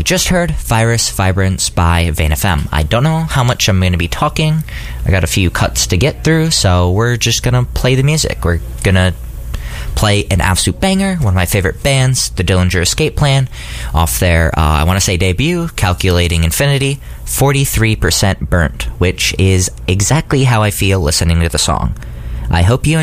you just heard, Virus Vibrance by Vein FM. I don't know how much I'm going to be talking. I got a few cuts to get through, so we're just going to play the music. We're going to play an absolute banger, one of my favorite bands, the Dillinger Escape Plan, off their, I want to say debut, Calculating Infinity, 43% Burnt, which is exactly how I feel listening to the song. I hope you